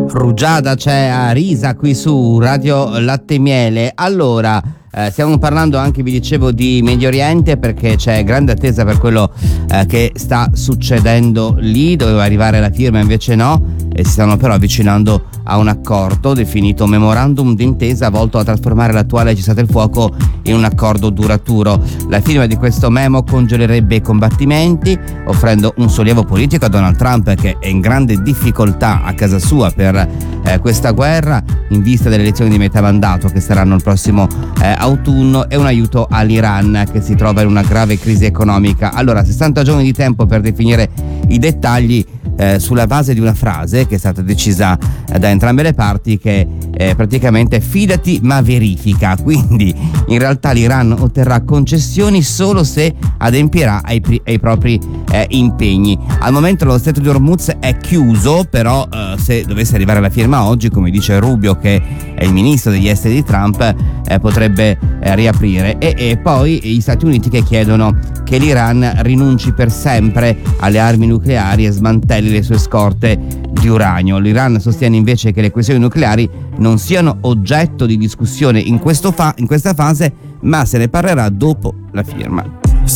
Rugiada c'è a Risa qui su Radio Latte e Miele. Allora, stiamo parlando anche, vi dicevo, di Medio Oriente, perché c'è grande attesa per quello che sta succedendo lì. Doveva arrivare la firma, invece no, e si stanno però avvicinando a un accordo definito Memorandum d'intesa volto a trasformare l'attuale cessate il fuoco in un accordo duraturo. La firma di questo memo congelerebbe i combattimenti, offrendo un sollievo politico a Donald Trump, che è in grande difficoltà a casa sua per questa guerra in vista delle elezioni di metà mandato che saranno il prossimo autunno, e un aiuto all'Iran che si trova in una grave crisi economica. Allora, 60 giorni di tempo per definire i dettagli sulla base di una frase che è stata decisa da entrambe le parti, che praticamente fidati ma verifica. Quindi in realtà l'Iran otterrà concessioni solo se adempierà ai propri impegni. Al momento lo stretto di Hormuz è chiuso, però se dovesse arrivare la firma oggi, come dice Rubio, che è il ministro degli esteri di Trump, potrebbe riaprire. E poi gli Stati Uniti che chiedono che l'Iran rinunci per sempre alle armi nucleari e smantelli le sue scorte di uranio. L'Iran sostiene invece che le questioni nucleari non siano oggetto di discussione in questa fase, ma se ne parlerà dopo la firma.